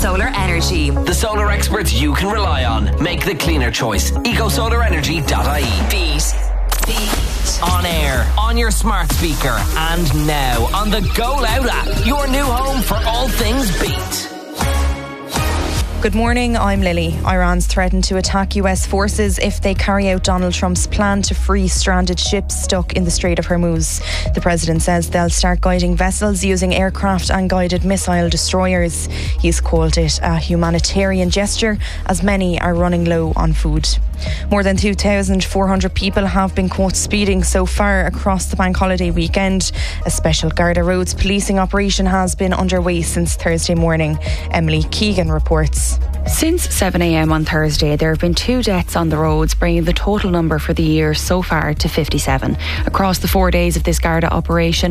Solar Energy. The solar experts you can rely on. Make the cleaner choice. EcoSolarEnergy.ie. Beat. On air, on your smart speaker, and now on the Go Loud app. Your new home for all things Beat. Good morning, I'm Lily. Iran's threatened to attack US forces if they carry out Donald Trump's plan to free stranded ships stuck in the Strait of Hormuz. The president says they'll start guiding vessels using aircraft and guided missile destroyers. He's called it a humanitarian gesture, as many are running low on food. More than 2,400 people have been caught speeding so far across the bank holiday weekend. A special Garda Roads policing operation has been underway since Thursday morning. Emily Keegan reports. Since 7 a.m. on Thursday, there have been 2 deaths on the roads, bringing the total number for the year so far to 57. Across the 4 days of this Garda operation,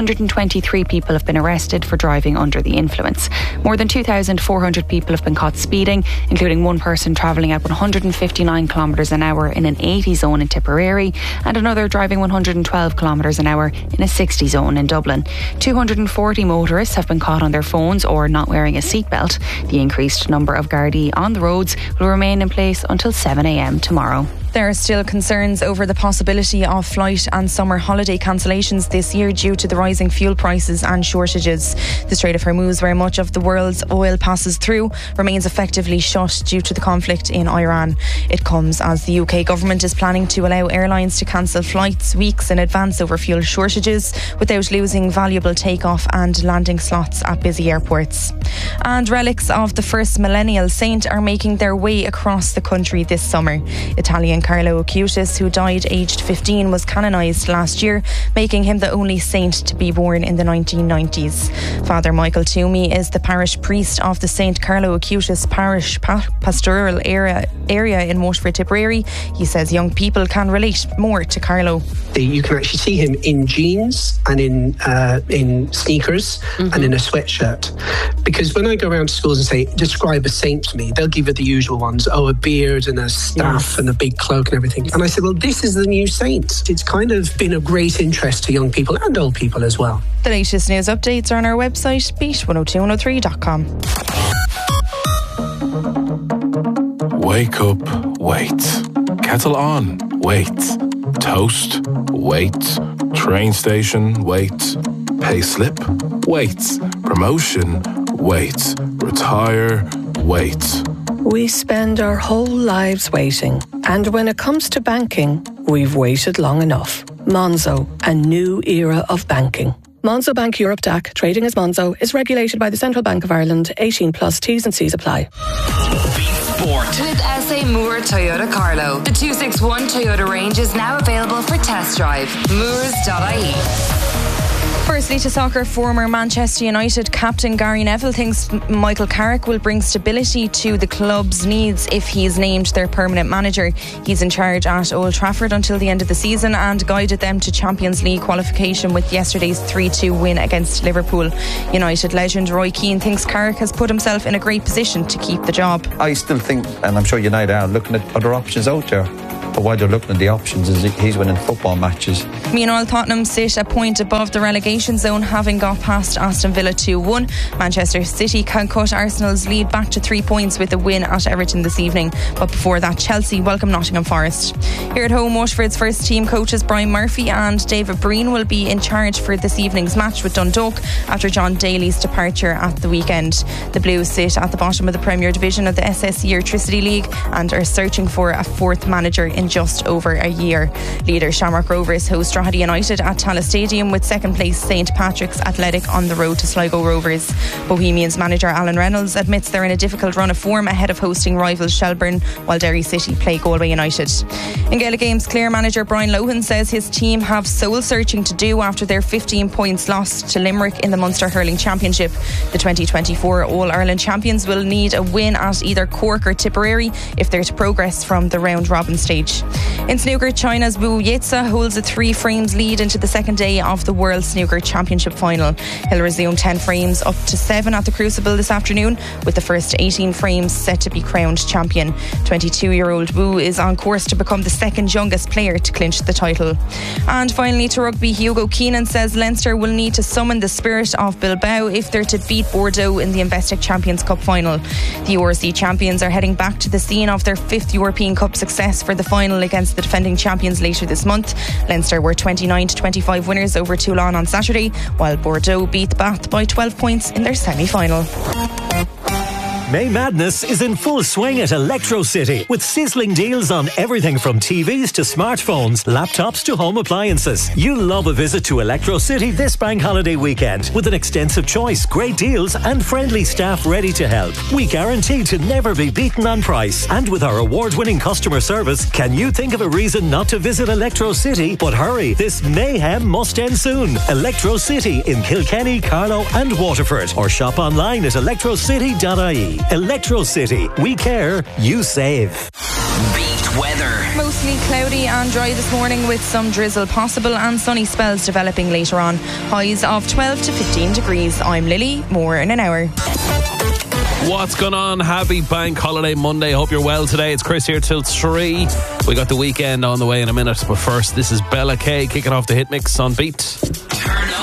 123 people have been arrested for driving under the influence. More than 2,400 people have been caught speeding, including one person travelling at 159 kilometres an hour in an 80 zone in Tipperary and another driving 112 kilometres an hour in a 60 zone in Dublin. 240 motorists have been caught on their phones or not wearing a seatbelt. The increased number of Gardaí on the roads will remain in place until 7 a.m. tomorrow. There are still concerns over the possibility of flight and summer holiday cancellations this year due to the rising fuel prices and shortages. The Strait of Hormuz, where much of the world's oil passes through, remains effectively shut due to the conflict in Iran. It comes as the UK government is planning to allow airlines to cancel flights weeks in advance over fuel shortages without losing valuable takeoff and landing slots at busy airports. And relics of the first millennial saint are making their way across the country this summer. Italian Carlo Acutis, who died aged 15, was canonised last year, making him the only saint to be born in the 1990s. Father Michael Toomey is the parish priest of the St Carlo Acutis parish pastoral area in Waterford, Tipperary. He says young people can relate more to Carlo. You can actually see him in jeans and in sneakers and in a sweatshirt. Because when I go around to schools and say, describe a saint to me, they'll give it the usual ones. Oh, a beard and a staff and a big cloak and everything. And I said, well, this is the new saint. It's kind of been of great interest to young people and old people as well. The latest news updates are on our website, beat102103.com. Wake up, wait. Kettle on, wait. Toast, wait. Train station, wait. Pay slip, wait. Promotion, wait. Retire, wait. We spend our whole lives waiting. And when it comes to banking, we've waited long enough. Monzo, a new era of banking. Monzo Bank Europe DAC, trading as Monzo, is regulated by the Central Bank of Ireland. 18 plus T's and C's apply. Sport. With SA Moore Toyota Carlo. The 261 Toyota range is now available for test drive. Moores.ie. Firstly to soccer, former Manchester United captain Gary Neville thinks Michael Carrick will bring stability to the club's needs if he's named their permanent manager. He's in charge at Old Trafford until the end of the season and guided them to Champions League qualification with yesterday's 3-2 win against Liverpool. United legend Roy Keane thinks Carrick has put himself in a great position to keep the job. I still think, and I'm sure United are, looking at other options out there. But why they're looking at the options is he's winning football matches. Meanwhile, Tottenham sit a point above the relegation zone, having got past Aston Villa 2-1. Manchester City can cut Arsenal's lead back to 3 points with a win at Everton this evening. But before that, Chelsea welcome Nottingham Forest. Here at home, Waterford's first team coaches Brian Murphy and David Breen will be in charge for this evening's match with Dundalk after John Daly's departure at the weekend. The Blues sit at the bottom of the Premier Division of the SSE Electricity League and are searching for a fourth manager in just over a year. Leader Shamrock Rovers host Drogheda United at Tallaght Stadium with second place St Patrick's Athletic on the road to Sligo Rovers. Bohemians manager Alan Reynolds admits they're in a difficult run of form ahead of hosting rivals Shelburne, while Derry City play Galway United. In Gaelic Games, Clare manager Brian Lohan says his team have soul searching to do after their 15 points lost to Limerick in the Munster Hurling Championship. The 2024 All-Ireland champions will need a win at either Cork or Tipperary if they're to progress from the round-robin stage. each. In snooker, China's Wu Yitza holds a 3 frames lead into the second day of the World Snooker Championship final. He'll resume 10 frames up to 7 at the Crucible this afternoon, with the first 18 frames set to be crowned champion. 22-year-old Wu is on course to become the second youngest player to clinch the title. And finally to rugby, Hugo Keenan says Leinster will need to summon the spirit of Bilbao if they're to beat Bordeaux in the Investec Champions Cup final. The ORC champions are heading back to the scene of their 5th European Cup success for the final against the defending champions later this month. Leinster were 29-25 winners over Toulon on Saturday, while Bordeaux beat Bath by 12 points in their semi-final. May Madness is in full swing at Electro City with sizzling deals on everything from TVs to smartphones, laptops to home appliances. You'll love a visit to Electro City this bank holiday weekend with an extensive choice, great deals and friendly staff ready to help. We guarantee to never be beaten on price. And with our award-winning customer service, can you think of a reason not to visit Electro City? But hurry, this mayhem must end soon. Electro City in Kilkenny, Carlow and Waterford, or shop online at electrocity.ie. Electro City. We care, you save. Beat weather. Mostly cloudy and dry this morning with some drizzle possible and sunny spells developing later on. Highs of 12 to 15 degrees. I'm Lily. More in an hour. What's going on? Happy Bank Holiday Monday. Hope you're well today. It's Chris here till 3. We got the weekend on the way in a minute. But first, this is Bella K kicking off the hit mix on Beat.